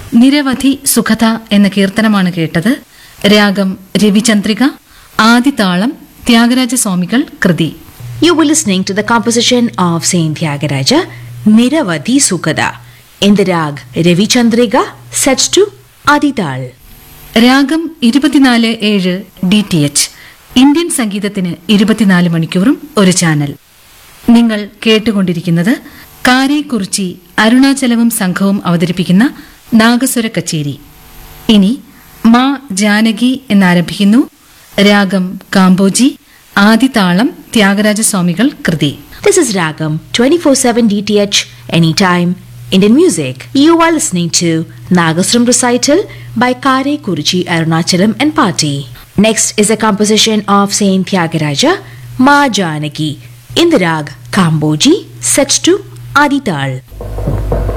നിരവധി സുഖത എന്ന കീർത്തനമാണ് കേട്ടത്. രാഗം രവിചന്ദ്രിക, ആദിതാളം ത്യാഗരാജസ്വാമികൾ കൃതി. You were listening to the composition of Saint Tyagaraja, Niravadhi Sukada, in the rag Ravichandriga, set to Adital. രാഗം 24/7 DTH, ഇന്ത്യൻ സംഗീതത്തിന് 24 മണിക്കൂറും ഒരു ചാനൽ. നിങ്ങൾ കേട്ടുകൊണ്ടിരിക്കുന്നത് കാരേക്കുറിച്ചി അരുണാചലവും സംഘവും അവതരിപ്പിക്കുന്ന നാഗസ്വര കച്ചേരി. ഇനി മാ ജാനകി എന്നാരംഭിക്കുന്നു. രാഗം കാമ്പോജി, ആദിതാളം ത്യാഗരാജസ്വാമികൾ കൃതി. This is Ragam 24/7 DTH, anytime Indian music. You are listening to Nagasram recital by Kare Kurichi Arunachalam and Party. Next is a composition of Saint Tyagaraja, Ma Janaki, in the rag Kamboji, set to Adital.